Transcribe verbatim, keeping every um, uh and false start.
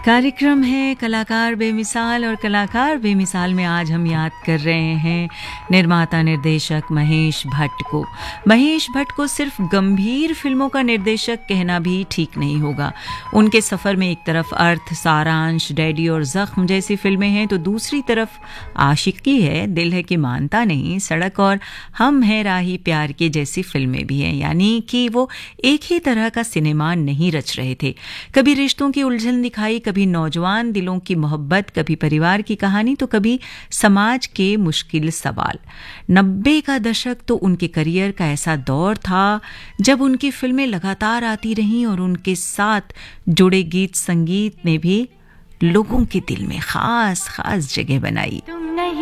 कार्यक्रम है कलाकार बेमिसाल और कलाकार बेमिसाल में आज हम याद कर रहे हैं निर्माता निर्देशक महेश भट्ट को। महेश भट्ट को सिर्फ गंभीर फिल्मों का निर्देशक कहना भी ठीक नहीं होगा। उनके सफ़र में एक तरफ अर्थ, सारांश, डैडी और जख्म जैसी फिल्में हैं तो दूसरी तरफ आशिकी है, दिल है कि मानता नहीं, सड़क और हम हैं राही प्यार के जैसी फिल्में भी हैं। यानी कि वो एक ही तरह का सिनेमा नहीं रच रहे थे। कभी रिश्तों की उलझन दिखाई, कभी नौजवान दिलों की मोहब्बत, कभी परिवार की कहानी तो कभी समाज के मुश्किल सवाल। नब्बे का दशक तो उनके करियर का ऐसा दौर था जब उनकी फिल्में लगातार आती रहीं और उनके साथ जुड़े गीत संगीत ने भी लोगों के दिल में खास खास जगह बनाई।